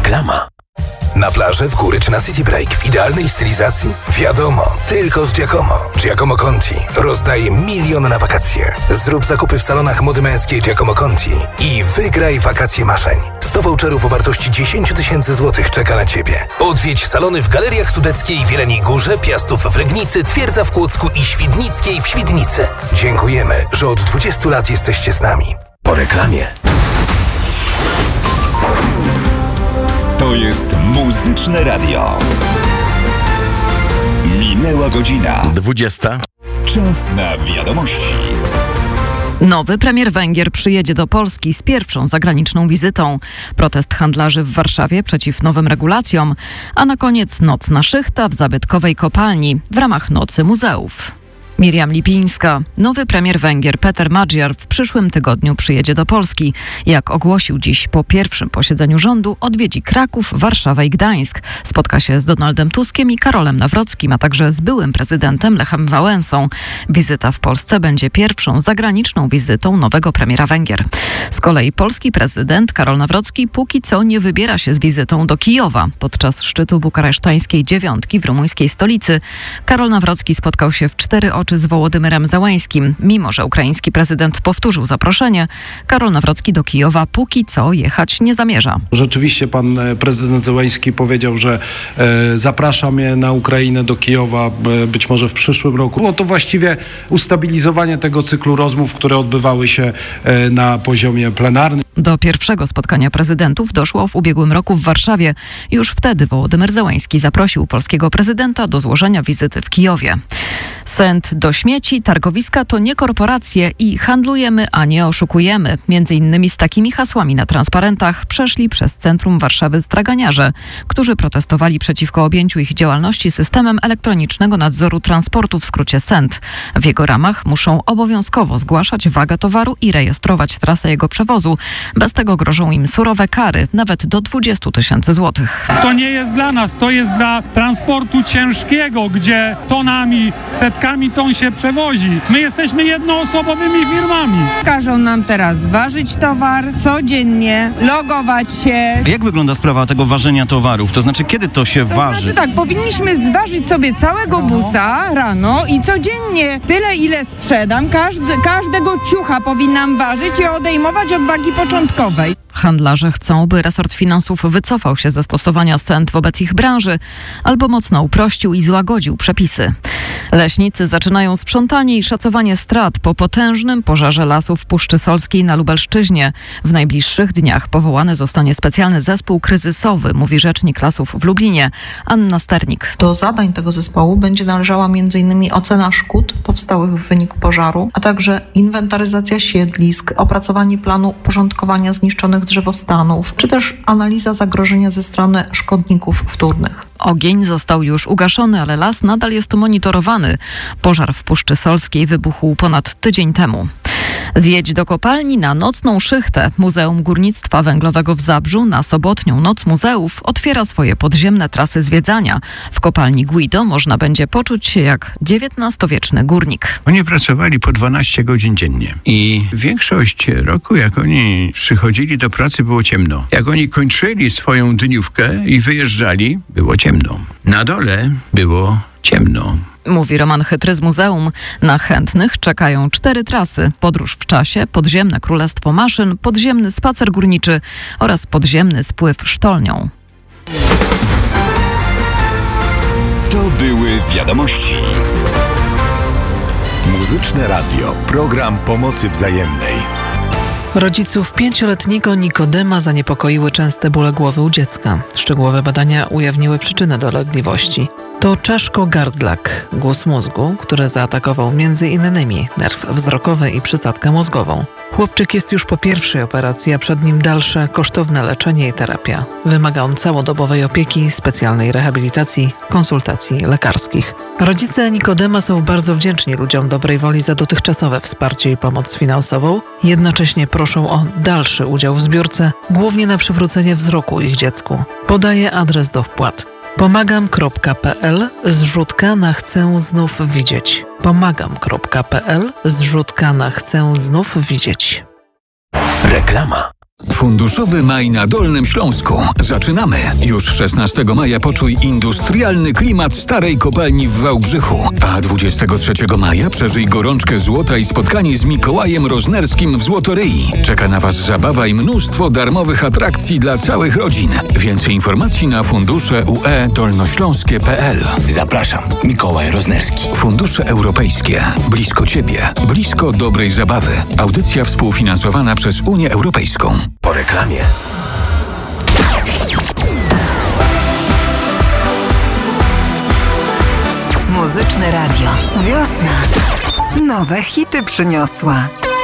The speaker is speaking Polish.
Reklama. Na plażę, w góry czy na City Break w idealnej stylizacji? Wiadomo, tylko z Giacomo. Giacomo Conti rozdaje 1 000 000 na wakacje. Zrób zakupy w salonach mody męskiej Giacomo Conti i wygraj wakacje marzeń. 100 voucherów o wartości 10 000 złotych czeka na Ciebie. Odwiedź salony w Galeriach Sudeckiej w Jeleniej Górze, Piastów w Legnicy, Twierdza w Kłodzku i Świdnickiej w Świdnicy. Dziękujemy, że od 20 lat jesteście z nami. Po reklamie. To jest Muzyczne Radio. Minęła godzina 20. Czas na wiadomości. Nowy premier Węgier przyjedzie do Polski z pierwszą zagraniczną wizytą. Protest handlarzy w Warszawie przeciw nowym regulacjom, a na koniec nocna szychta w zabytkowej kopalni w ramach Nocy Muzeów. Miriam Lipińska. Nowy premier Węgier Peter Magyar w przyszłym tygodniu przyjedzie do Polski. Jak ogłosił dziś po pierwszym posiedzeniu rządu, odwiedzi Kraków, Warszawę i Gdańsk. Spotka się z Donaldem Tuskiem i Karolem Nawrockim, a także z byłym prezydentem Lechem Wałęsą. Wizyta w Polsce będzie pierwszą zagraniczną wizytą nowego premiera Węgier. Z kolei polski prezydent Karol Nawrocki póki co nie wybiera się z wizytą do Kijowa. Podczas szczytu bukaresztańskiej dziewiątki w rumuńskiej stolicy Karol Nawrocki spotkał się w 4 oczy z Wołodymyrem Zełańskim. Mimo że ukraiński prezydent powtórzył zaproszenie, Karol Nawrocki do Kijowa póki co jechać nie zamierza. Rzeczywiście pan prezydent Zełański powiedział, że zaprasza mnie na Ukrainę do Kijowa być może w przyszłym roku. No to właściwie ustabilizowanie tego cyklu rozmów, które odbywały się na poziomie plenarnym. Do pierwszego spotkania prezydentów doszło w ubiegłym roku w Warszawie. Już wtedy Wołodymyr Zełański zaprosił polskiego prezydenta do złożenia wizyty w Kijowie. Sęd do śmieci, targowiska to nie korporacje i handlujemy, a nie oszukujemy. Między innymi z takimi hasłami na transparentach przeszli przez centrum Warszawy straganiarze, którzy protestowali przeciwko objęciu ich działalności systemem elektronicznego nadzoru transportu, w skrócie SENT. W jego ramach muszą obowiązkowo zgłaszać wagę towaru i rejestrować trasę jego przewozu. Bez tego grożą im surowe kary, nawet do 20 000 złotych. To nie jest dla nas, to jest dla transportu ciężkiego, gdzie tonami, setkami ton się przewozi. My jesteśmy jednoosobowymi firmami. Każą nam teraz ważyć towar codziennie, logować się. Jak wygląda sprawa tego ważenia towarów? To znaczy, kiedy to się waży? Znaczy tak, powinniśmy zważyć sobie całego busa rano i codziennie tyle, ile sprzedam. Każdego ciucha powinnam ważyć i odejmować od wagi początkowej. Handlarze chcą, by resort finansów wycofał się ze stosowania SENT wobec ich branży albo mocno uprościł i złagodził przepisy. Leśnicy zaczynają sprzątanie i szacowanie strat po potężnym pożarze lasów w Puszczy Solskiej na Lubelszczyźnie. W najbliższych dniach powołany zostanie specjalny zespół kryzysowy, mówi rzecznik lasów w Lublinie, Anna Sternik. Do zadań tego zespołu będzie należała m.in. ocena szkód powstałych w wyniku pożaru, a także inwentaryzacja siedlisk, opracowanie planu porządkowania zniszczonych drzewostanów, czy też analiza zagrożenia ze strony szkodników wtórnych. Ogień został już ugaszony, ale las nadal jest monitorowany. Pożar w Puszczy Solskiej wybuchł ponad tydzień temu. Zjedź do kopalni na nocną szychtę. Muzeum Górnictwa Węglowego w Zabrzu na sobotnią Noc Muzeów otwiera swoje podziemne trasy zwiedzania. W kopalni Guido można będzie poczuć się jak XIX-wieczny górnik. Oni pracowali po 12 godzin dziennie i większość roku, jak oni przychodzili do pracy, było ciemno. Jak oni kończyli swoją dniówkę i wyjeżdżali, było ciemno. Na dole było ciemno. Mówi Roman Chytry z muzeum. Na chętnych czekają 4 trasy. Podróż w czasie, podziemne królestwo maszyn, podziemny spacer górniczy oraz podziemny spływ sztolnią. To były wiadomości. Muzyczne Radio. Program pomocy wzajemnej. Rodziców 5-letniego Nikodema zaniepokoiły częste bóle głowy u dziecka. Szczegółowe badania ujawniły przyczynę dolegliwości. To czaszko-gardlak, guz mózgu, który zaatakował m.in. nerw wzrokowy i przysadkę mózgową. Chłopczyk jest już po pierwszej operacji, a przed nim dalsze kosztowne leczenie i terapia. Wymaga on całodobowej opieki, specjalnej rehabilitacji, konsultacji lekarskich. Rodzice Nikodema są bardzo wdzięczni ludziom dobrej woli za dotychczasowe wsparcie i pomoc finansową. Jednocześnie proszą o dalszy udział w zbiórce, głównie na przywrócenie wzroku ich dziecku. Podaje adres do wpłat. Pomagam.pl / chcę znów widzieć. Pomagam.pl / chcę znów widzieć. Reklama. Funduszowy Maj na Dolnym Śląsku. Zaczynamy. Już 16 maja poczuj industrialny klimat starej kopalni w Wałbrzychu. A 23 maja przeżyj gorączkę złota i spotkanie z Mikołajem Roznerskim w Złotoryi. Czeka na Was zabawa i mnóstwo darmowych atrakcji dla całych rodzin. Więcej informacji na fundusze.ue-dolnośląskie.pl. Zapraszam, Mikołaj Roznerski. Fundusze europejskie. Blisko Ciebie. Blisko dobrej zabawy. Audycja współfinansowana przez Unię Europejską. Po reklamie. Muzyczne Radio. Wiosna. Nowe hity przyniosła.